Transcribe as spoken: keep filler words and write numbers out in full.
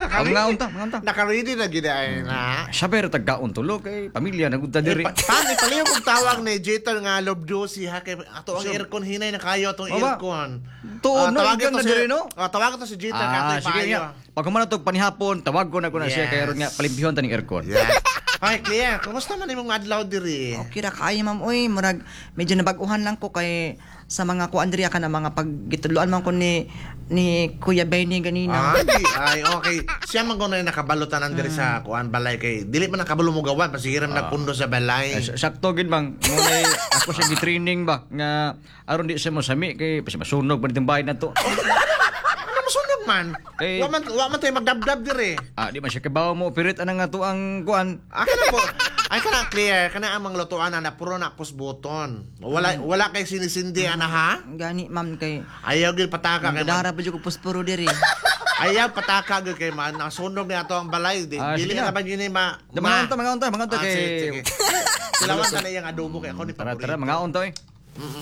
Ang mga unta, mga unta. Naka-ready na gid ay na. Siya pero tagkaon tulo kay pamilya nagudta diri. Paano paliw kung tawag ni Jeter nga love juicy ha kay ato ang So, aircon hinay na kayo atong Aba, aircon. tuon, no? tawagin Igan to na si diri, no? Ah, tawagan to si Jeter Ah, ka sige nga. Pag kumana to panihapon, tawag ko na ko na siya Yes. kay ron nga palimpihon taning aircon. Yeah. Ay, Claire, kumusta man imong adlaw diri? Okay ra kaayo ma'am oy, murag medyo nabaguhan lang ko kay sa mga ko Andrea ka na mga paggituluan man ko ni ni Kuya Benny ganina. Ah, di, ay, okay. Siya man kung na nakabalutan ang diri sa kuan balay kay dili man nakabalo mo gawan pasigiram nagpundo sa balay. Eh, sakto gid bang ngunay ako siya gi-training ba nga aron di siya mo sami kay pasi masunog pa ditong bahay na to. Ano masunog man? Eh, Wa man wa man tayo magdabdab diri. Ah, di man siya kabaw mo pirit anang nga to ang kuan. Ah, kana po. Ay kana clear, kana ang mga lutuan na puro na push button. Wala wala kay sinisindi ana ha? Gani ma'am kay Ayaw gid pataka kay man. dara pa jud ko puspuro diri. Ayaw pataka gid kay man. Nasunog na ato ang balay. Di, Ah, dili sige na na. ba yun eh, ma... Da mga unta, mga unta, mga unta Ah, sige, kay sige. Silawan ka na yung adobo kay ako ni Tara paborito. tara mga unta eh.